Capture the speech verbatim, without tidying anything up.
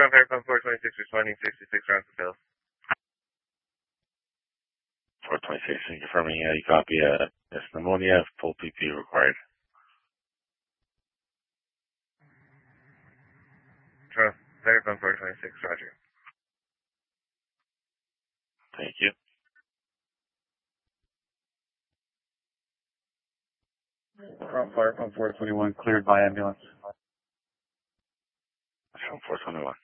from Aircom four twenty-six, responding sixty-six rounds of pills. four twenty-six, confirming uh, you copy uh, this pneumonia, full P P required. From Aircom four twenty-six, roger. Thank you. From Aircom four twenty-one, cleared by ambulance. From four twenty-one.